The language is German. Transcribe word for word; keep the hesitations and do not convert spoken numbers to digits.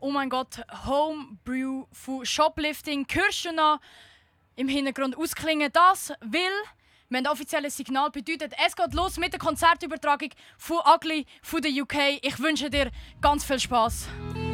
oh mein Gott, Homebrew von Shoplifting. Hörst du noch im Hintergrund ausklingen? Das will, wir haben ein offizielles Signal, bedeutet, es geht los mit der Konzertübertragung von Ugly von der U K. Ich wünsche dir ganz viel Spaß.